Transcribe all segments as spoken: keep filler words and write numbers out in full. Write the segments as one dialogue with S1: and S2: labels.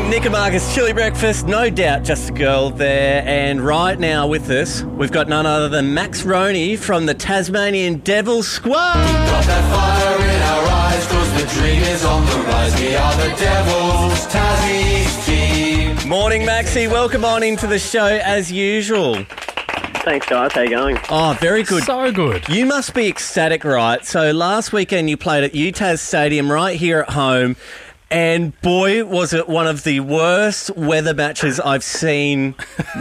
S1: Nick and Marcus, Chili Breakfast, no doubt just a girl there. And right now with us, we've got none other than Max Roney from the Tasmanian Devil Squad.
S2: We've got that fire in our eyes, cause the dream is on the rise. We are the Devils, Tassie's team.
S1: Morning, Maxie. Welcome on into the show as usual.
S3: Thanks, guys. How you going?
S1: Oh, very good.
S4: So good.
S1: You must be ecstatic, right? So last weekend you played at U T A S Stadium right here at home. And boy, was it one of the worst weather matches I've seen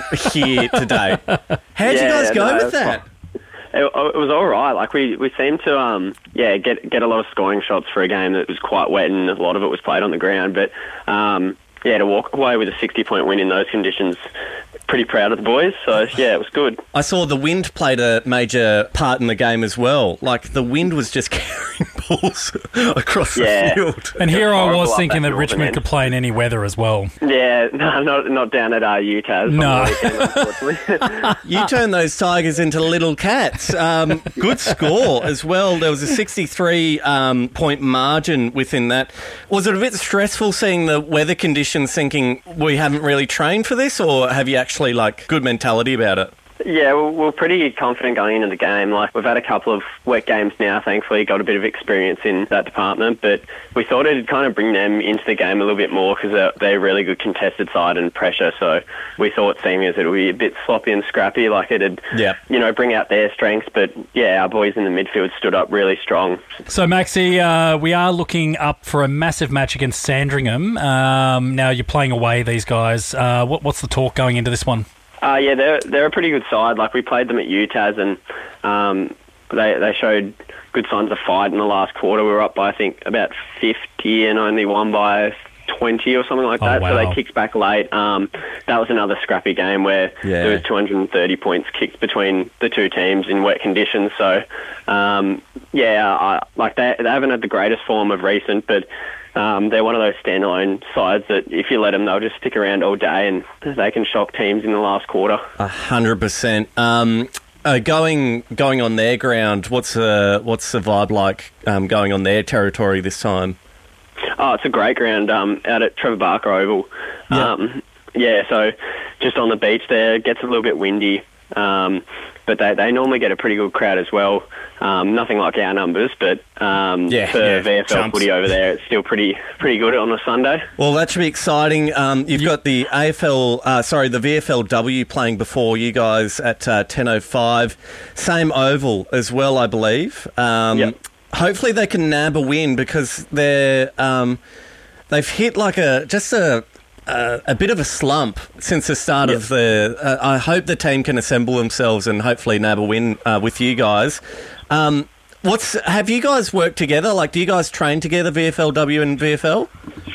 S1: here today. How'd you
S3: Yeah,
S1: guys go
S3: no,
S1: with that?
S3: It, it was all right. Like we, we seemed to um yeah get get a lot of scoring shots for a game that was quite wet, and a lot of it was played on the ground. But um yeah, to walk away with a sixty point win in those conditions, pretty proud of the boys. So yeah, it was good.
S1: I saw the wind played a major part in the game as well. Like the wind was just carrying balls across
S3: Yeah.
S1: the field.
S4: And here I
S3: horrible
S4: was
S3: up
S4: thinking
S3: that
S4: that Richmond
S3: northern
S4: could play in any weather as well.
S3: Yeah, no, not not down at uh, U T A S.
S4: No.
S3: on the weekend, unfortunately.
S1: You turned those Tigers into little cats. Um, good score as well. There was a sixty-three um, point margin within that. Was it a bit stressful seeing the weather conditions, thinking we haven't really trained for this, or have you actually, like, good mentality about it?
S3: Yeah, we're, we're pretty confident going into the game. Like we've had a couple of wet games now, thankfully, got a bit of experience in that department, but we thought it'd kind of bring them into the game a little bit more because they're, they're a really good contested side and pressure, so we thought seeing as it would be a bit sloppy and scrappy, like it'd,
S1: Yeah.
S3: you know, bring out their strengths, but yeah, our boys in the midfield stood up really strong.
S4: So, Maxie, uh, we are looking up for a massive match against Sandringham. Um, now, you're playing away, these guys. Uh, what, what's the talk going into this one?
S3: Uh, yeah, they're they're a pretty good side. Like we played them at U T A S, and um, they they showed good signs of fight in the last quarter. We were up by I think about fifty and only won by twenty or something like
S4: Oh,
S3: that.
S4: wow.
S3: So they kicked back late. Um, that was another scrappy game where
S1: Yeah.
S3: there was two hundred thirty points kicked between the two teams in wet conditions. So um, yeah, I, like they they haven't had the greatest form of recent, but. Um, they're one of those standalone sides that if you let them, they'll just stick around all day and they can shock teams in the last quarter.
S1: A hundred percent. Um, uh, going going on their ground, what's the what's the vibe like um, going on their territory this time?
S3: Oh, it's a great ground um, out at Trevor Barker Oval.
S1: Yeah.
S3: Um, yeah, so just on the beach there, it gets a little bit windy, um, but they, they normally get a pretty good crowd as well. Um, nothing like our numbers, but um,
S1: Yeah,
S3: for
S1: yeah,
S3: V F L
S1: chumps.
S3: footy over there, it's still pretty pretty good on a Sunday.
S1: Well, that should be exciting. Um, you've got the A F L, uh, sorry, the V F L W playing before you guys at uh, ten oh five. Same oval as well, I believe. Um,
S3: Yep.
S1: Hopefully they can nab a win because they're um, they've hit like a just a. Uh, a bit of a slump since the start
S3: Yep.
S1: of the... Uh, I hope the team can assemble themselves and hopefully nab a win uh, with you guys. Um, what's have you guys worked together? Like, do you guys train together, V F L W and V F L?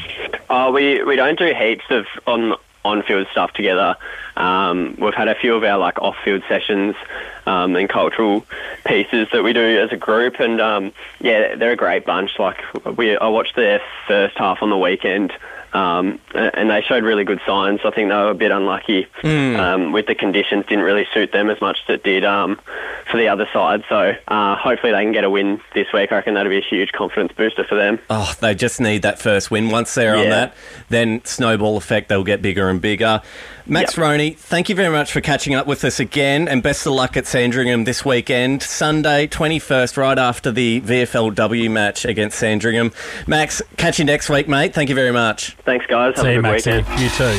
S3: Oh, we we don't do heaps of on on field stuff together. Um, we've had a few of our like off field sessions um, and cultural pieces that we do as a group, and um, yeah, they're a great bunch. Like we, I watched their first half on the weekend. Um, and they showed really good signs. I think they were a bit unlucky
S1: Mm.
S3: um, with the conditions. Didn't really suit them as much as it did um, for the other side. So uh, hopefully they can get a win this week. I reckon that'll be a huge confidence booster for them.
S1: Oh, they just need that first win. Once they're on
S3: Yeah.
S1: that, then snowball effect, they'll get bigger and bigger. Max
S3: Yep.
S1: Roney, thank you very much for catching up with us again, and best of luck at Sandringham this weekend, Sunday, twenty-first, right after the V F L W match against Sandringham. Max, catch you next week, mate. Thank you very much.
S3: Thanks, guys. Have
S4: See
S3: a
S4: you,
S3: good
S4: Maxie.
S3: weekend.
S4: You too.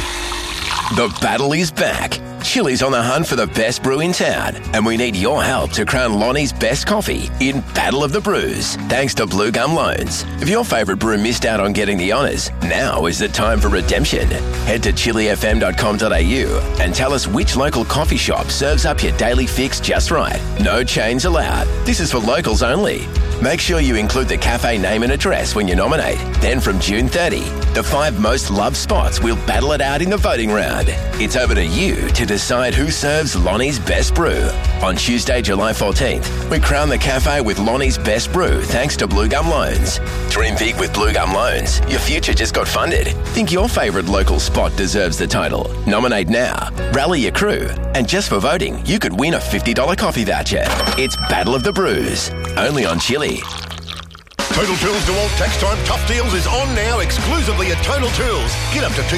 S5: The battle is back. Chili's on the hunt for the best brew in town, and we need your help to crown Lonnie's best coffee in Battle of the Brews, thanks to Blue Gum Loans. If your favourite brew missed out on getting the honours, now is the time for redemption. Head to chili f m dot com dot a u and tell us which local coffee shop serves up your daily fix just right. No chains allowed. This is for locals only. Make sure you include the cafe name and address when you nominate. Then from June thirtieth, the five most loved spots will battle it out in the voting round. It's over to you to decide who serves Lonnie's best brew. On Tuesday, July fourteenth, we crown the cafe with Lonnie's best brew thanks to Blue Gum Loans. Dream big with Blue Gum Loans. Your future just got funded. Think your favourite local spot deserves the title. Nominate now. Rally your crew. And just for voting, you could win a fifty dollars coffee voucher. It's Battle of the Brews. Only on Chili.
S6: Total Tools DeWalt Tax Time Tough Deals is on now exclusively at Total Tools. Get up to